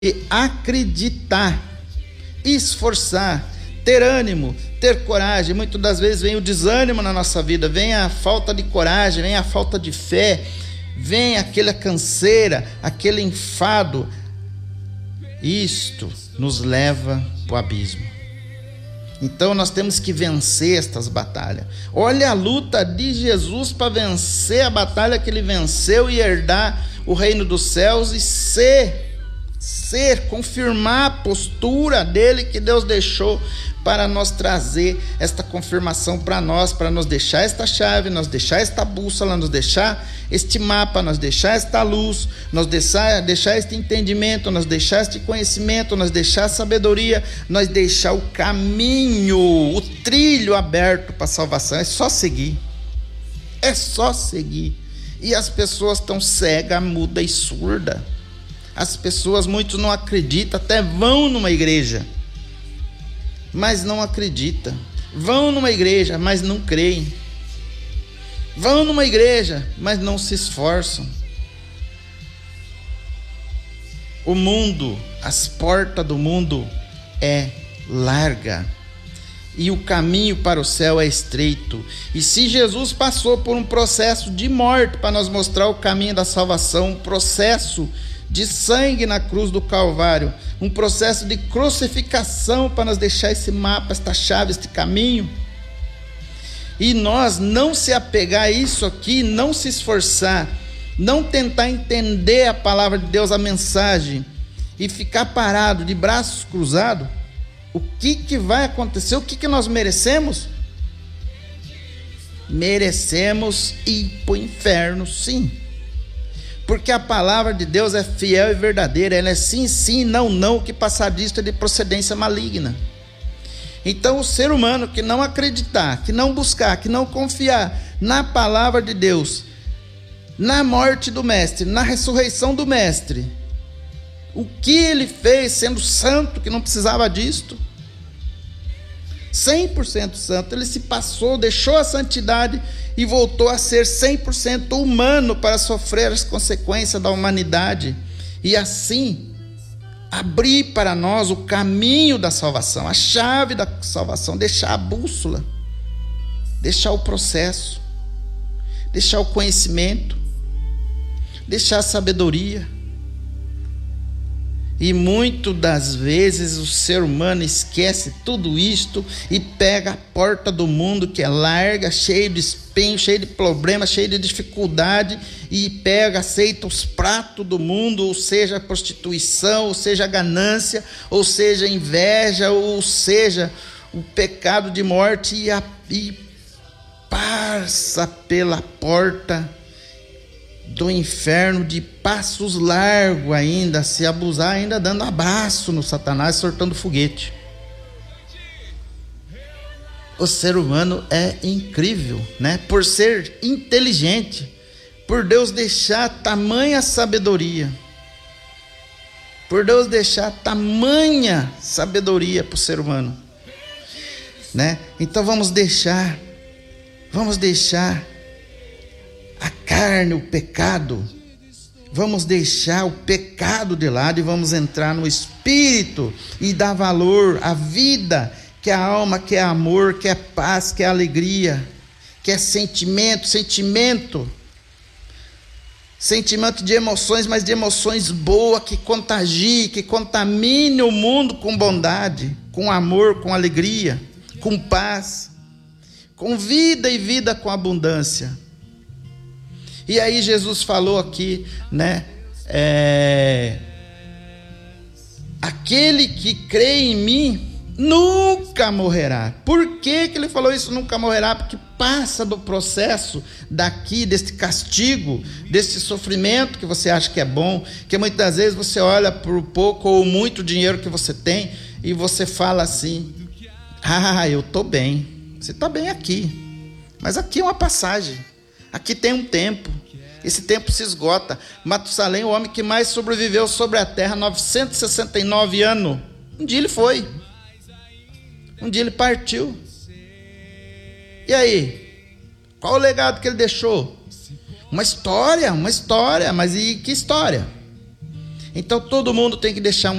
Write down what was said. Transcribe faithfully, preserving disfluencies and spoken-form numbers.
acreditar, esforçar, ter ânimo, ter coragem. Muitas das vezes vem o desânimo na nossa vida, vem a falta de coragem, vem a falta de fé, vem aquela canseira, aquele enfado. Isto nos leva para o abismo. Então nós temos que vencer estas batalhas. Olha a luta de Jesus para vencer a batalha que ele venceu e herdar o reino dos céus e ser Ser, confirmar a postura dele que Deus deixou para nos trazer esta confirmação para nós, para nos deixar esta chave, nos deixar esta bússola, nos deixar este mapa, nos deixar esta luz, nos deixar, deixar este entendimento, nos deixar este conhecimento, nos deixar a sabedoria, nos deixar o caminho, o trilho aberto para a salvação. É só seguir, é só seguir. E as pessoas estão cegas, mudas e surdas. As pessoas, muitos não acreditam, até vão numa igreja, mas não acreditam. Vão numa igreja, mas não creem. Vão numa igreja, mas não se esforçam. O mundo, as portas do mundo é larga e o caminho para o céu é estreito. E se Jesus passou por um processo de morte para nos mostrar o caminho da salvação, um processo de sangue na cruz do Calvário, um processo de crucificação para nos deixar esse mapa, esta chave, este caminho, e nós não se apegar a isso aqui, não se esforçar, não tentar entender a palavra de Deus, a mensagem, e ficar parado, de braços cruzados, o que que vai acontecer? O que que nós merecemos? Merecemos ir para o inferno, sim. Porque a palavra de Deus é fiel e verdadeira, ela é sim, sim, não, não, o que passar disto é de procedência maligna. Então o ser humano que não acreditar, que não buscar, que não confiar na palavra de Deus, na morte do mestre, na ressurreição do mestre, o que ele fez sendo santo, que não precisava disto, cem por cento santo, ele se passou, deixou a santidade e voltou a ser cem por cento humano para sofrer as consequências da humanidade e assim abrir para nós o caminho da salvação, a chave da salvação, deixar a bússola, deixar o processo, deixar o conhecimento, deixar a sabedoria. E muitas das vezes o ser humano esquece tudo isto e pega a porta do mundo que é larga, cheio de espinho, cheio de problemas, cheio de dificuldade, e pega, aceita os pratos do mundo, ou seja, a prostituição, ou seja, a ganância, ou seja, a inveja, ou seja, o pecado de morte, e, a, e passa pela porta do inferno de passos largos ainda, se abusar, ainda dando abraço no Satanás, soltando foguete. O ser humano é incrível, né? Por ser inteligente, por Deus deixar tamanha sabedoria, por Deus deixar tamanha sabedoria para o ser humano, né? Então vamos deixar, vamos deixar a carne, o pecado, vamos deixar o pecado de lado e vamos entrar no Espírito e dar valor à vida, que é a alma, que é amor, que é paz, que é alegria, que é sentimento, sentimento, sentimento de emoções, mas de emoções boas, que contagiem, que contamine o mundo com bondade, com amor, com alegria, com paz, com vida e vida com abundância. E aí Jesus falou aqui, né? É, aquele que crê em mim nunca morrerá. Por que que ele falou isso, nunca morrerá? Porque passa do processo daqui, deste castigo, desse sofrimento que você acha que é bom, que muitas das vezes você olha por o pouco ou muito dinheiro que você tem e você fala assim: ah, eu estou bem. Você está bem aqui, mas aqui é uma passagem. Aqui tem um tempo, esse tempo se esgota. Matusalém, o homem que mais sobreviveu sobre a terra, novecentos e sessenta e nove anos. Um dia ele foi, um dia ele partiu. E aí? Qual o legado que ele deixou? Uma história, uma história, mas e que história? Então todo mundo tem que deixar